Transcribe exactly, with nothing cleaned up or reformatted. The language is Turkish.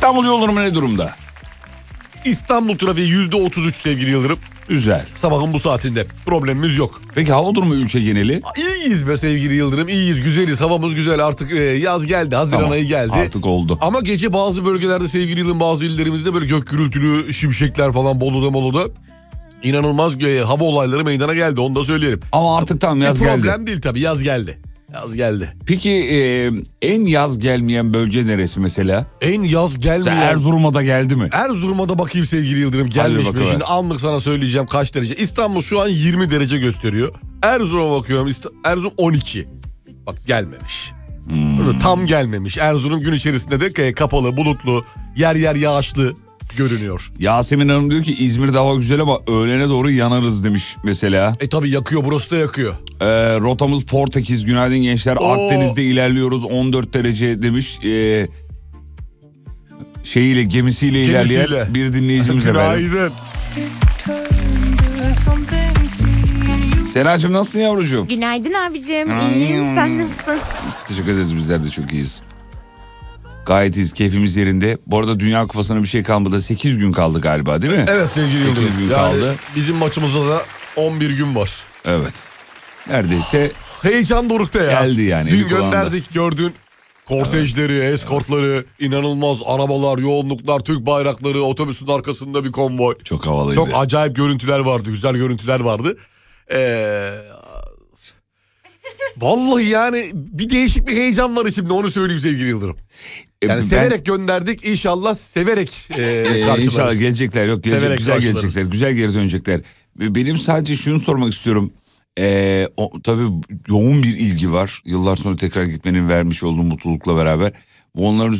İstanbul yol durumu ne durumda? İstanbul trafiği yüzde otuz üç sevgili Yıldırım. Güzel. Sabahın bu saatinde problemimiz yok. Peki hava durumu ülke geneli? İyiyiz be sevgili Yıldırım, iyiyiz, güzeliz, havamız güzel, artık e, yaz geldi, Haziran Tamam, ayı geldi. artık oldu. Ama gece bazı bölgelerde sevgili Yıldırım, bazı illerimizde böyle gök gürültülü şimşekler falan, Bolu'da Molu'da inanılmaz e, hava olayları meydana geldi, onu da söyleyelim. Ama artık tam yaz problem geldi. Problem değil tabii, yaz geldi. Yaz geldi. Peki e, en yaz gelmeyen bölge neresi mesela? En yaz gelmeyen... Erzurum'a da geldi mi? Erzurum'a da bakayım sevgili Yıldırım, gelmiş mi? Şimdi anlık sana söyleyeceğim kaç derece. İstanbul şu an yirmi derece gösteriyor. Erzurum'a bakıyorum, Erzurum on iki. Bak gelmemiş. Hmm. Tam gelmemiş. Erzurum gün içerisinde de kapalı, bulutlu, yer yer yağışlı görünüyor. Yasemin Hanım diyor ki İzmir'de hava güzel ama öğlene doğru yanarız demiş mesela. E tabi yakıyor, burası da yakıyor. Ee, rotamız Portekiz, günaydın gençler. Oo. Akdeniz'de ilerliyoruz, on dört derece demiş. Ee, şeyiyle gemisiyle, gemisiyle ilerleyen bir dinleyicimiz efendim. Günaydın. Senacığım nasılsın yavrucuğum? Günaydın abicim. İyiyim, sen nasılsın? Teşekkür ederiz, bizler de çok iyiyiz. Gayet iyiyiz, keyfimiz yerinde. Bu arada Dünya Kupası'na bir şey kalmadı. sekiz gün kaldı galiba değil mi? Evet sevgili Yıldırım. sekiz gün yani kaldı. Bizim maçımızda da on bir gün var. Evet. Neredeyse heyecan dorukta ya. Geldi yani. Dün gönderdik, gördün. Kortejleri, evet. eskortları, inanılmaz arabalar, yoğunluklar, Türk bayrakları, otobüsün arkasında bir konvoy. Çok havalıydı. Çok acayip görüntüler vardı, güzel görüntüler vardı. Ee, vallahi yani bir değişik bir heyecan var şimdi, onu söyleyeyim sevgili Yıldırım. Yani ben, severek gönderdik, inşallah severek e, karşılarız. İnşallah gelecekler, yok gelecek, güzel gelecekler, güzel geri dönecekler. Benim sadece şunu sormak istiyorum. Ee, o, tabii yoğun bir ilgi var. Yıllar sonra tekrar gitmenin vermiş olduğu mutlulukla beraber. Bu onların